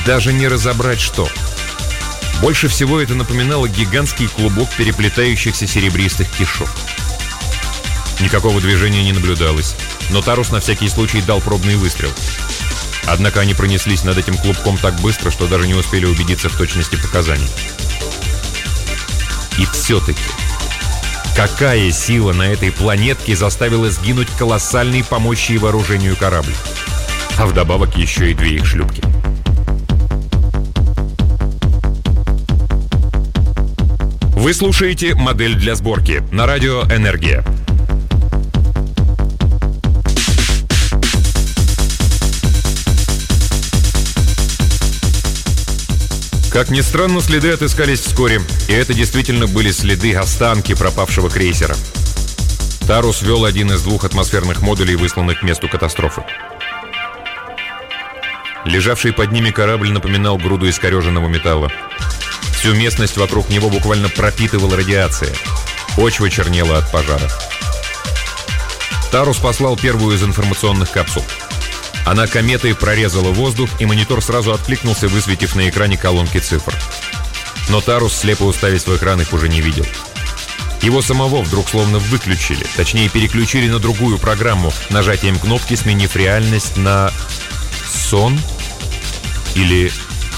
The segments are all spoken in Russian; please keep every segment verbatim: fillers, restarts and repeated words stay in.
даже не разобрать что. Больше всего это напоминало гигантский клубок переплетающихся серебристых кишок. Никакого движения не наблюдалось, но Тарус на всякий случай дал пробный выстрел. Однако они пронеслись над этим клубком так быстро, что даже не успели убедиться в точности показаний. И все-таки, какая сила на этой планетке заставила сгинуть колоссальный по мощи и вооружению корабль? А вдобавок еще и две их шлюпки. Вы слушаете «Модель для сборки» на радио «Энергия». Как ни странно, следы отыскались вскоре, и это действительно были следы, останки пропавшего крейсера. Тарус вел один из двух атмосферных модулей, высланных к месту катастрофы. Лежавший под ними корабль напоминал груду искореженного металла. Всю местность вокруг него буквально пропитывала радиация. Почва чернела от пожара. Тарус послал первую из информационных капсул. Она кометой прорезала воздух, и монитор сразу откликнулся, высветив на экране колонки цифр. Но Тарус, слепо уставясь в экран, их уже не видел. Его самого вдруг словно выключили, точнее переключили на другую программу, нажатием кнопки сменив реальность на сон или...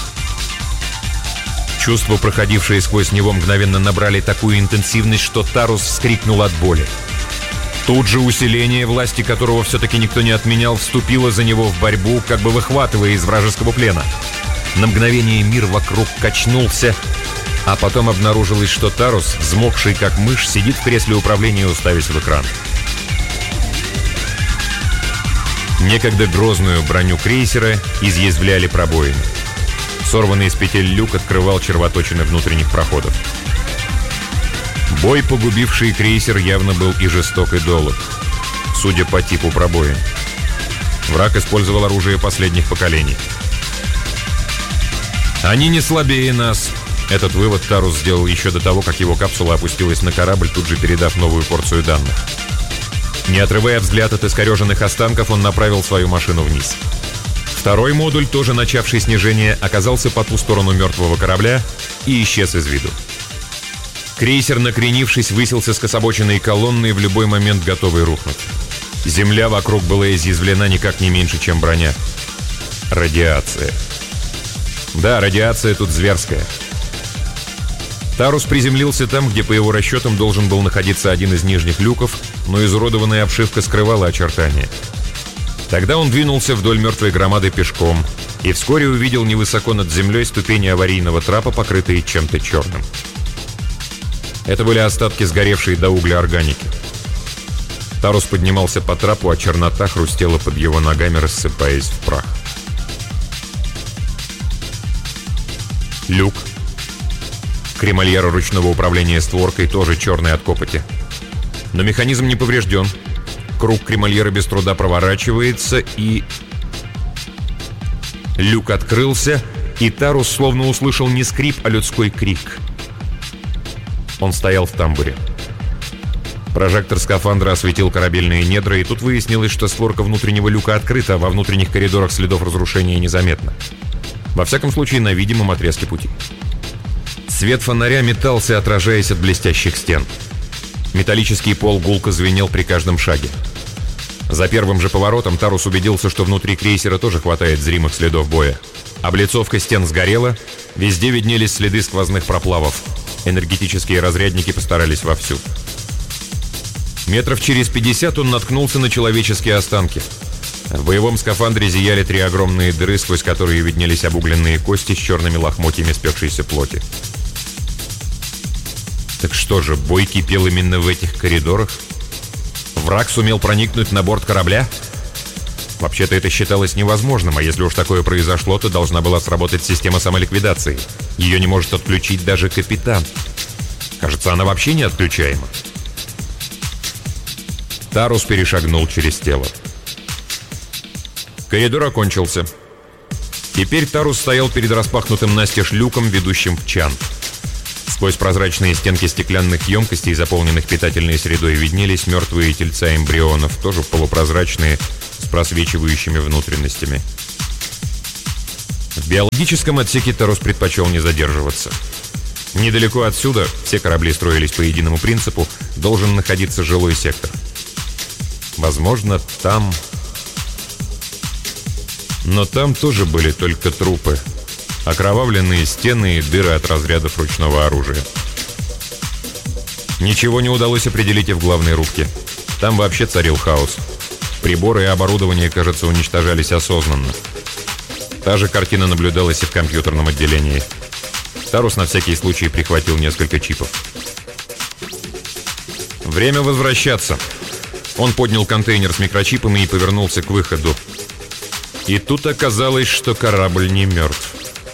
Чувства, проходившие сквозь него, мгновенно набрали такую интенсивность, что Тарус вскрикнул от боли. Тут же усиление, власти которого все-таки никто не отменял, вступило за него в борьбу, как бы выхватывая из вражеского плена. На мгновение мир вокруг качнулся, а потом обнаружилось, что Тарус, взмокший как мышь, сидит в кресле управления, уставясь в экран. Некогда грозную броню крейсера изъязвляли пробоины. Сорванный из петель люк открывал червоточины внутренних проходов. Бой, погубивший крейсер, явно был и жесток, и долг, судя по типу пробоин. Враг использовал оружие последних поколений. «Они не слабее нас». Этот вывод Тарус сделал еще до того, как его капсула опустилась на корабль, тут же передав новую порцию данных. Не отрывая взгляд от искореженных останков, он направил свою машину вниз. Второй модуль, тоже начавший снижение, оказался по ту сторону мертвого корабля и исчез из виду. Крейсер, накренившись, высился скособоченной колонной, в любой момент готовый рухнуть. Земля вокруг была изъязвлена никак не меньше, чем броня. Радиация. Да, радиация тут зверская. Тарус приземлился там, где, по его расчетам, должен был находиться один из нижних люков, но изуродованная обшивка скрывала очертания. Тогда он двинулся вдоль мертвой громады пешком и вскоре увидел невысоко над землей ступени аварийного трапа, покрытые чем-то черным. Это были остатки сгоревшей до угля органики. Тарус поднимался по трапу, а чернота хрустела под его ногами, рассыпаясь в прах. Люк. Кремольера ручного управления створкой, тоже черный от копоти. Но механизм не поврежден. Круг кремольера без труда проворачивается, и... Люк открылся, и Тарус словно услышал не скрип, а людской крик. Он стоял в тамбуре. Прожектор скафандра осветил корабельные недра, и тут выяснилось, что створка внутреннего люка открыта, а во внутренних коридорах следов разрушения незаметно. Во всяком случае, на видимом отрезке пути. Свет фонаря метался, отражаясь от блестящих стен. Металлический пол гулко звенел при каждом шаге. За первым же поворотом Тарус убедился, что внутри крейсера тоже хватает зримых следов боя. Облицовка стен сгорела, везде виднелись следы сквозных проплавов. Энергетические разрядники постарались вовсю. Метров через пятьдесят он наткнулся на человеческие останки. В боевом скафандре зияли три огромные дыры, сквозь которые виднелись обугленные кости с черными лохмотьями спекшейся плоти. Так что же, бой кипел именно в этих коридорах? Враг сумел проникнуть на борт корабля? Вообще-то это считалось невозможным, а если уж такое произошло, то должна была сработать система самоликвидации. Ее не может отключить даже капитан. Кажется, она вообще не отключаема. Тарус перешагнул через тело. Коридор окончился. Теперь Тарус стоял перед распахнутым настежь люком, ведущим в чан. Сквозь прозрачные стенки стеклянных емкостей, заполненных питательной средой, виднелись мертвые тельца эмбрионов, тоже полупрозрачные, с просвечивающими внутренностями. В биологическом отсеке Тарус предпочел не задерживаться. Недалеко отсюда, все корабли строились по единому принципу, должен находиться жилой сектор. Возможно, там... Но там тоже были только трупы, окровавленные стены и дыры от разрядов ручного оружия. Ничего не удалось определить и в главной рубке. Там вообще царил хаос. Приборы и оборудование, кажется, уничтожались осознанно. Та же картина наблюдалась и в компьютерном отделении. Тарус на всякий случай прихватил несколько чипов. Время возвращаться. Он поднял контейнер с микрочипами и повернулся к выходу. И тут оказалось, что корабль не мертв.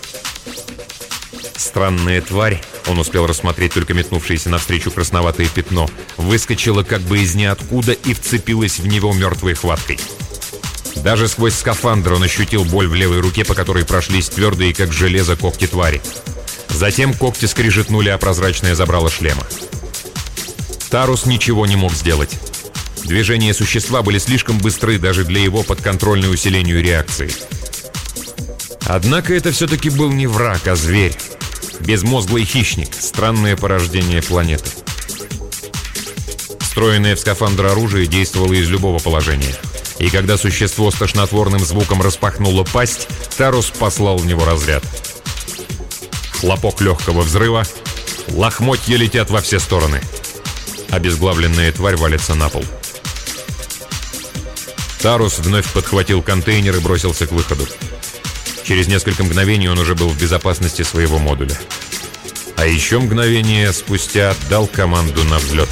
Странная тварь, он успел рассмотреть только метнувшееся навстречу красноватое пятно, выскочила как бы из ниоткуда и вцепилась в него мертвой хваткой. Даже сквозь скафандр он ощутил боль в левой руке, по которой прошлись твердые, как железо, когти твари. Затем когти скрижетнули о прозрачное забрало шлема. Тарус ничего не мог сделать. Движения существа были слишком быстры даже для его подконтрольной усилению реакции. Однако это все-таки был не враг, а зверь. Безмозглый хищник, странное порождение планеты. Встроенное в скафандр оружие действовало из любого положения. И когда существо с тошнотворным звуком распахнуло пасть, Тарус послал в него разряд. Хлопок легкого взрыва, лохмотья летят во все стороны. Обезглавленная тварь валится на пол. Тарус вновь подхватил контейнер и бросился к выходу. Через несколько мгновений он уже был в безопасности своего модуля. А еще мгновение спустя дал команду на взлет.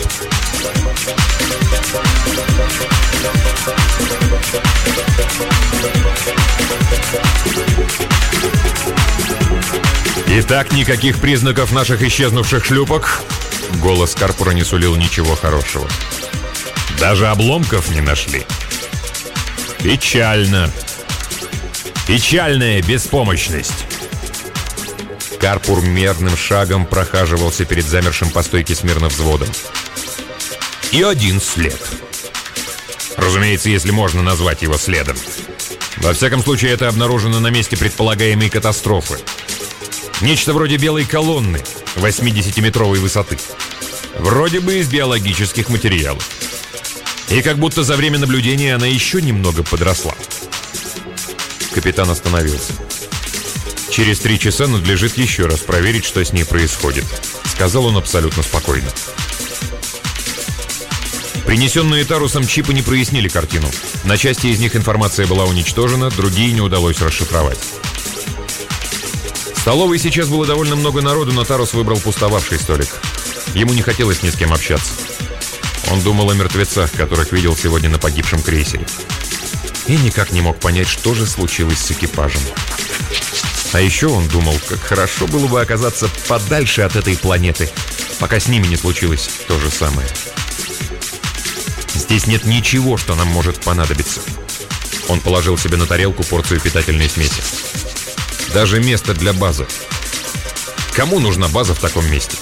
«Итак, никаких признаков наших исчезнувших шлюпок?» Голос Карпура не сулил ничего хорошего. «Даже обломков не нашли. Печально. Печальная беспомощность». Карпур мерным шагом прохаживался перед замершим по стойке смирно взводом. И один след. Разумеется, если можно назвать его следом. Во всяком случае, это обнаружено на месте предполагаемой катастрофы. Нечто вроде белой колонны восьмидесятиметровой высоты. Вроде бы из биологических материалов. И как будто за время наблюдения она еще немного подросла. Капитан остановился. «Через три часа надлежит еще раз проверить, что с ней происходит», — сказал он абсолютно спокойно. Принесенные Тарусом чипы не прояснили картину. На части из них информация была уничтожена, другие не удалось расшифровать. В столовой сейчас было довольно много народу, но Тарус выбрал пустовавший столик. Ему не хотелось ни с кем общаться. Он думал о мертвецах, которых видел сегодня на погибшем крейсере. И никак не мог понять, что же случилось с экипажем. А еще он думал, как хорошо было бы оказаться подальше от этой планеты, пока с ними не случилось то же самое. Здесь нет ничего, что нам может понадобиться. Он положил себе на тарелку порцию питательной смеси. Даже место для базы. Кому нужна база в таком месте?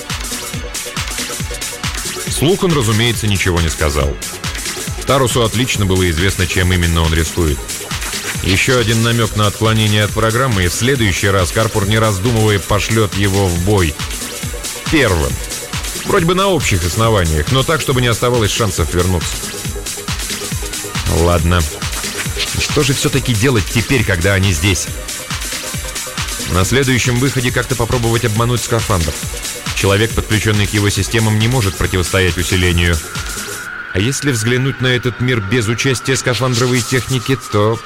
Вслух он, разумеется, ничего не сказал. Тарусу отлично было известно, чем именно он рискует. Еще один намек на отклонение от программы, и в следующий раз Карпур, не раздумывая, пошлет его в бой. Первым. Вроде бы на общих основаниях, но так, чтобы не оставалось шансов вернуться. Ладно. Что же все-таки делать теперь, когда они здесь? На следующем выходе как-то попробовать обмануть скафандр. Человек, подключенный к его системам, не может противостоять усилению. А если взглянуть на этот мир без участия скафандровой техники, то...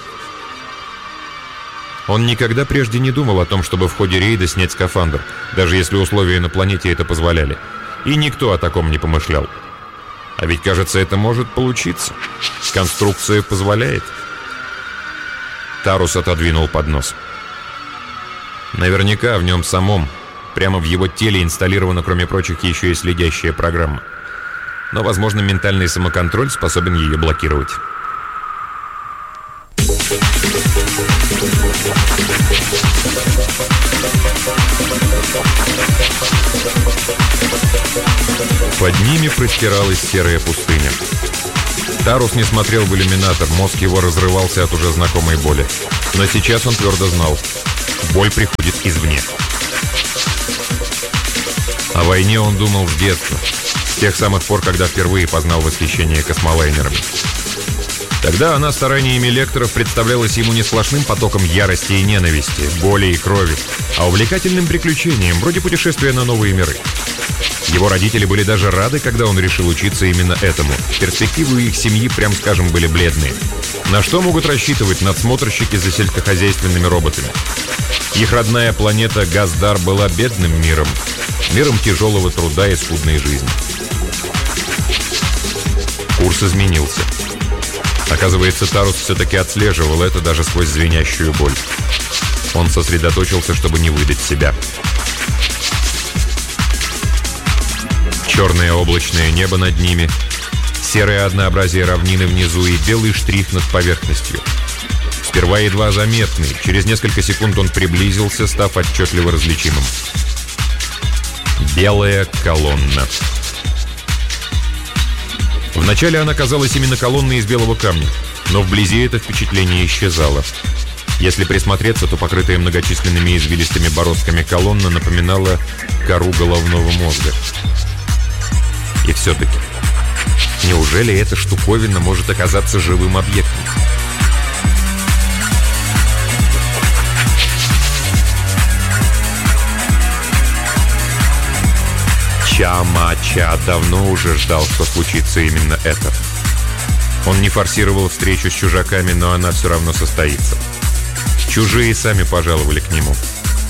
Он никогда прежде не думал о том, чтобы в ходе рейда снять скафандр, даже если условия на планете это позволяли. И никто о таком не помышлял. А ведь, кажется, это может получиться. Конструкция позволяет. Тарус отодвинул поднос. Наверняка в нем самом, прямо в его теле инсталлирована, кроме прочих, еще и следящая программа. Но, возможно, ментальный самоконтроль способен ее блокировать. Под ними простиралась серая пустыня. Тарус не смотрел в иллюминатор, мозг его разрывался от уже знакомой боли. Но сейчас он твердо знал. Боль приходит извне. О войне он думал с детства, с тех самых пор, когда впервые познал восхищение космолайнерами. Тогда она стараниями лекторов представлялась ему не сплошным потоком ярости и ненависти, боли и крови, а увлекательным приключением, вроде путешествия на новые миры. Его родители были даже рады, когда он решил учиться именно этому. Перспективы их семьи, прям скажем, были бледные. На что могут рассчитывать надсмотрщики за сельскохозяйственными роботами? Их родная планета Газдар была бедным миром, миром тяжелого труда и скудной жизни. Курс изменился. Оказывается, Тарус все-таки отслеживал это даже сквозь звенящую боль. Он сосредоточился, чтобы не выдать себя. Черное облачное небо над ними, серое однообразие равнины внизу и белый штрих над поверхностью. Сперва едва заметный, через несколько секунд он приблизился, став отчетливо различимым. Белая колонна. Вначале она казалась именно колонной из белого камня, но вблизи это впечатление исчезало. Если присмотреться, то покрытая многочисленными извилистыми бороздками колонна напоминала кору головного мозга. И все-таки, неужели эта штуковина может оказаться живым объектом? Ча-Ма-Ча давно уже ждал, что случится именно это. Он не форсировал встречу с чужаками, но она все равно состоится. Чужие сами пожаловали к нему.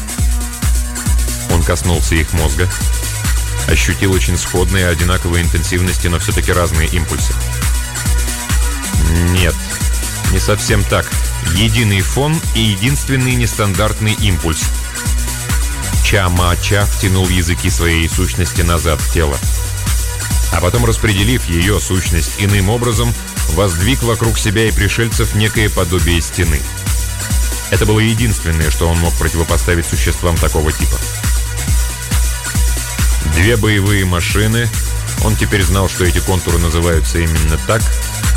Он коснулся их мозга, ощутил очень сходные, одинаковой интенсивности, но все-таки разные импульсы. Нет, не совсем так. Единый фон и единственный нестандартный импульс. Ча-Ма-Ча втянул языки своей сущности назад в тело. А потом, распределив ее сущность иным образом, воздвиг вокруг себя и пришельцев некое подобие стены. Это было единственное, что он мог противопоставить существам такого типа. Две боевые машины, он теперь знал, что эти контуры называются именно так,